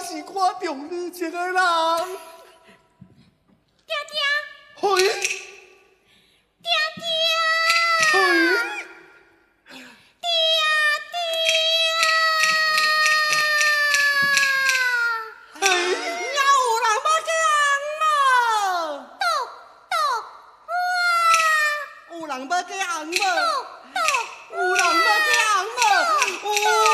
是看中你这个人。 爹爹， 嘿， 爹爹， 嘿， 爹爹， 嘿， 有人要嫁人无？有人要嫁人无？有人要嫁人无？